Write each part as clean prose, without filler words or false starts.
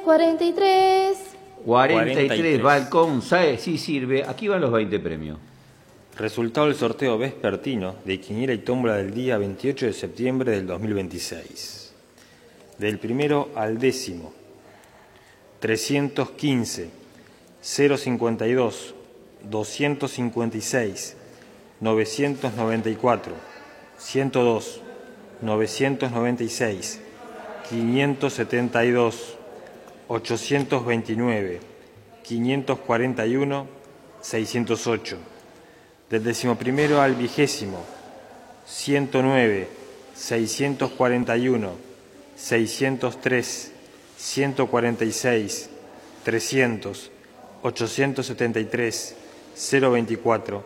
43. 43, balcón, ¿sabe? Sí sirve. Aquí van los 20 premios. Resultado del sorteo vespertino de quiniela y tómbola del día 28 de septiembre del 2026. Del primero al décimo. 315, 052, 256, 994, 102, 996, 572, 829, 541, 608. Del decimoprimero al vigésimo, 109, 641, 603, 146, 300, 873, 024,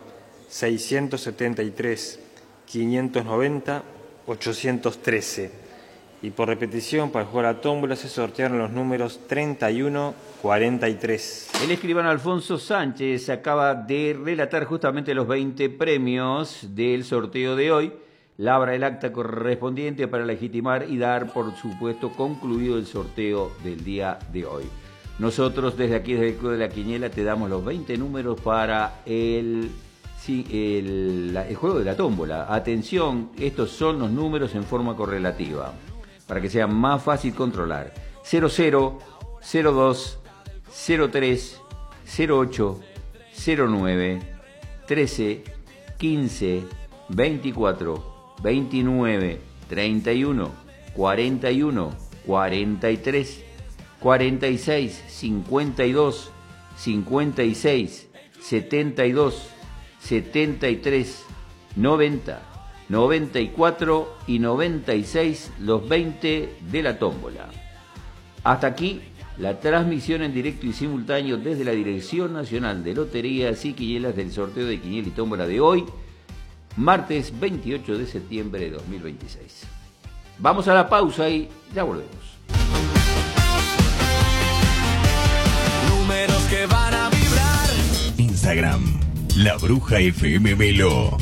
673, 590, 813. Y por repetición, para jugar a tómbola se sortearon los números 31, 43. El escribano Alfonso Sánchez acaba de relatar justamente los 20 premios del sorteo de hoy. Labra el acta correspondiente para legitimar y dar, por supuesto, concluido el sorteo del día de hoy. Nosotros, desde aquí, desde el Club de la Quiniela, te damos los 20 números para el juego de la tómbola. Atención, estos son los números en forma correlativa, para que sea más fácil controlar. 00, 02, 03, 08, 09, 13, 15, 24, 29, 31, 41, 43, 46, 52, 56, 72, 73, 90, 94 y 96, los 20 de la tómbola. Hasta aquí la transmisión en directo y simultáneo desde la Dirección Nacional de Loterías y Quinielas del sorteo de quiniela y tómbola de hoy, martes 28 de septiembre de 2026. Vamos a la pausa y ya volvemos. Números que van a vibrar. Instagram, La Bruja FM Melo.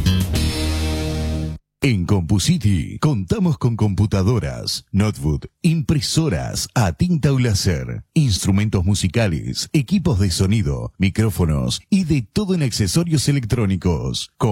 En CompuCity contamos con computadoras, notebook, impresoras a tinta o láser, instrumentos musicales, equipos de sonido, micrófonos y de todo en accesorios electrónicos.